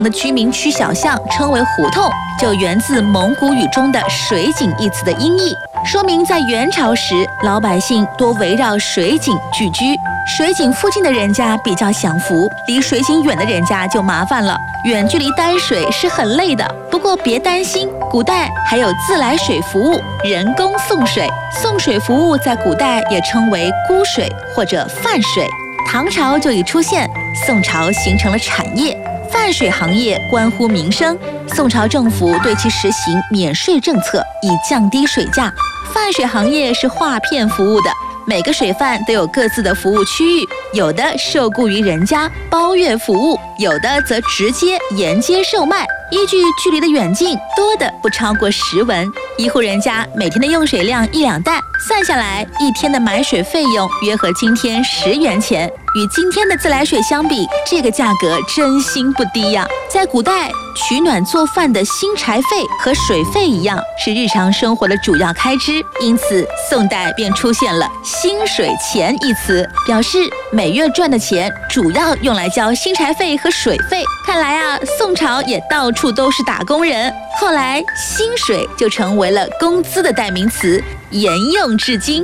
的居民区小巷称为胡同，就源自蒙古语中的水井一词的音译，说明在元朝时，老百姓多围绕水井聚居。水井附近的人家比较享福，离水井远的人家就麻烦了。远距离担水是很累的，不过别担心，古代还有自来水服务，人工送水。送水服务在古代也称为沽水或者贩水。唐朝就已出现，宋朝形成了产业。贩水行业关乎民生，宋朝政府对其实行免税政策，以降低水价。贩水行业是划片服务的，每个水贩都有各自的服务区域，有的受雇于人家包月服务，有的则直接沿街售卖。依据距离的远近，多的不超过10文。一户人家每天的用水量1-2担，算下来一天的买水费用约合今天10元钱。与今天的自来水相比，这个价格真心不低呀。在古代，取暖做饭的薪柴费和水费一样，是日常生活的主要开支，因此宋代便出现了薪水钱一词，表示每月赚的钱主要用来交薪柴费和水费。看来啊，宋朝也到处都是打工人，后来薪水就成为了工资的代名词，沿用至今。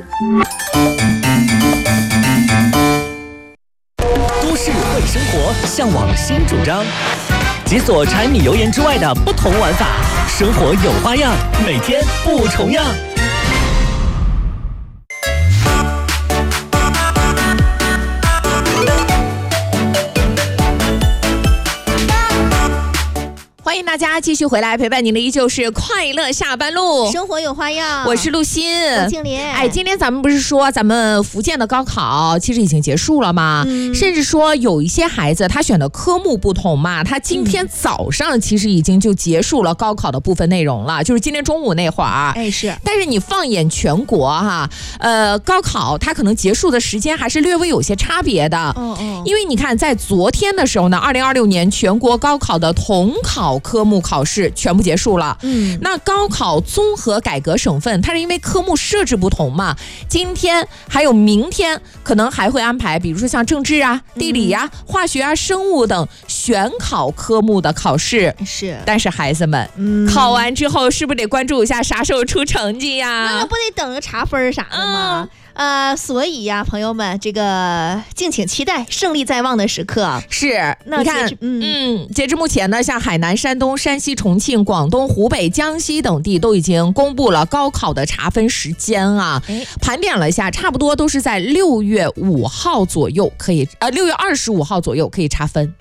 都市会生活，向往新主张，解锁柴米油盐之外的不同玩法，生活有花样，每天不重样。 欢迎大家继续回来，陪伴您的依旧是快乐下班路， 生活有花样。 我是陆欣， 我静莲。 哎，今天咱们不是说咱们福建的高考其实已经结束了吗？甚至说有一些孩子他选的科目不同嘛，他今天早上其实已经就结束了高考的部分内容了，就是今天中午那会儿。 哎，是。 但是你放眼全国哈，高考它可能结束的时间还是略微有些差别的。因为你看，在昨天的时候呢，2026年全国高考的统考科目考试全部结束了。那高考综合改革省份，它是因为科目设置不同嘛，今天还有明天可能还会安排，比如说像政治啊、地理啊、化学啊、生物等选考科目的考试。 是。 但是孩子们，考完之后是不是得关注一下啥时候出成绩呀？ 那不得等着查分啥的吗？所以呀，朋友们，这个敬请期待胜利在望的时刻。 是， 那你看，截至目前呢，像海南、山东、山西、重庆、广东、湖北、江西等地都已经公布了高考的查分时间啊。盘点了一下，差不多都是在6月5号左右可以，6月25号左右可以查分。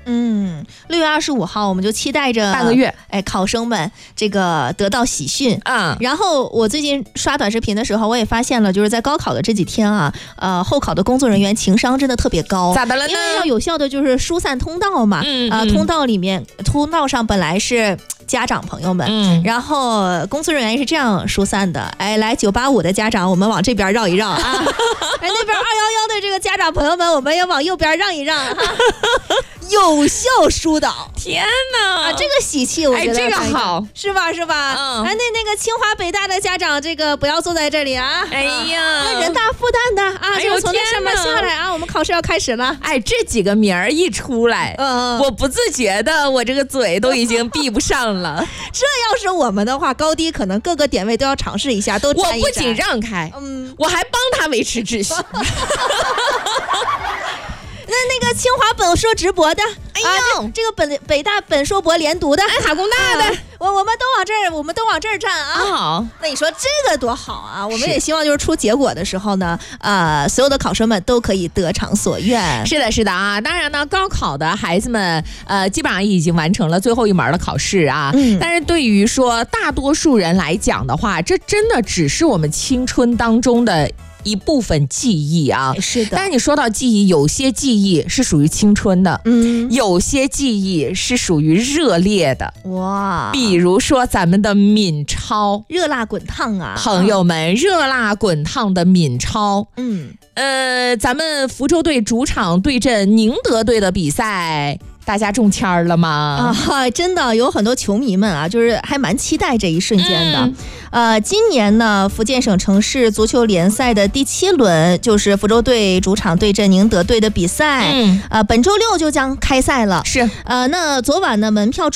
6月25号我们就期待着半个月， 考生们这个得到喜讯。然后我最近刷短视频的时候，我也发现了，就是在高考的这几天啊，候考的工作人员情商真的特别高。 咋的了呢？ 因为要有效的就是疏散通道嘛。通道上本来是家长朋友们，然后工作人员是这样疏散的。哎，来985的家长，我们往这边绕一绕啊。哎，那边211的这个家长朋友们，我们也往右边让一让哈。有效疏导。 天哪， 这个喜气我觉得这个好，是吧？ 那个清华北大的家长，这个不要坐在这里啊。 哎呀， 人大复旦的啊，就从那上面下来啊，我们考试要开始了。 哎，这几个名儿一出来，我不自觉的，我这个嘴都已经闭不上了。 这要是我们的话，高低可能各个点位都要尝试一下，都沾一沾。 我不仅让开，我还帮他维持秩序。 那个清华本硕直博的，这个北大本硕博连读的， 哈工大的， 我们都往这儿站啊。 好， 那你说这个多好啊！我们也希望就是出结果的时候呢，所有的考生们都可以得偿所愿。 是的啊。当然呢，高考的孩子们基本上已经完成了最后一门的考试啊。但是对于说大多数人来讲的话，这真的只是我们青春当中的一部分记忆啊。 是的。 但是你说到记忆，有些记忆是属于青春的，有些记忆是属于热烈的。哇，比如说咱们的闽超， 热辣滚烫啊， 朋友们，热辣滚烫的闽超。咱们福州队主场对阵宁德队的比赛大家中签了吗？ 真的有很多球迷们啊，就是还蛮期待这一瞬间的。今年呢，福建省城市足球联赛的第7轮就是福州队主场对阵宁德队的比赛，本周6就将开赛了。 是， 那昨晚呢，门票